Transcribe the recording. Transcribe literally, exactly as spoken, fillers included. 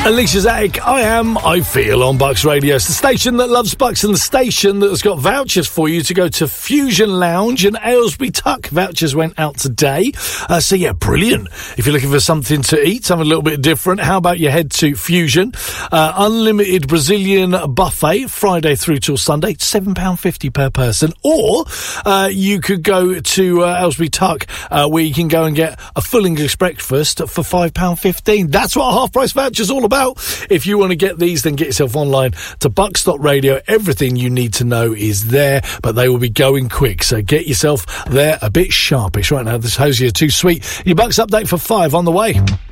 Alicia Zack, I am, I feel on Bucks Radio. It's the station that loves Bucks and the station that has got vouchers for you to go to Fusion Lounge and Aylesbury Tuck. Vouchers went out today. Uh, so, yeah, brilliant. If you're looking for something to eat, something a little bit different, how about you head to Fusion? Uh, unlimited Brazilian buffet, Friday through till Sunday, seven pounds fifty per person. Or uh, you could go to uh, Aylesbury Tuck, uh, where you can go and get a full English breakfast for five pounds fifteen. That's what a half-price voucher's all about. If you want to get these, then get yourself online to bucks dot radio. Everything you need to know is there, but they will be going quick, so get yourself there a bit sharpish. Right now, this Hosier Too Sweet. Your Bucks update for five on the way.